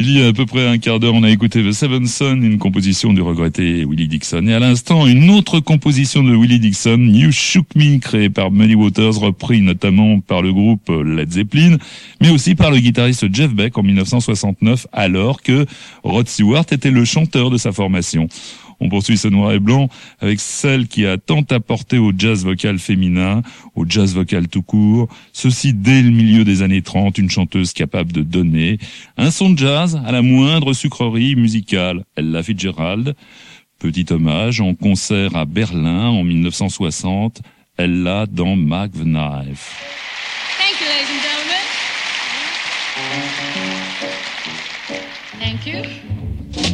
Il y a à peu près un quart d'heure, on a écouté The Seven Son, une composition du regretté Willie Dixon. Et à l'instant, une autre composition de Willie Dixon, You Shook Me, créée par Muddy Waters, repris notamment par le groupe Led Zeppelin, mais aussi par le guitariste Jeff Beck en 1969, alors que Rod Stewart était le chanteur de sa formation. On poursuit ce noir et blanc avec celle qui a tant apporté au jazz vocal féminin, au jazz vocal tout court. Ceci dès le milieu des années 30, une chanteuse capable de donner un son de jazz à la moindre sucrerie musicale. Ella Fitzgerald, petit hommage en concert à Berlin en 1960. Ella dans Mac the Knife. Thank you, ladies and gentlemen. Thank you.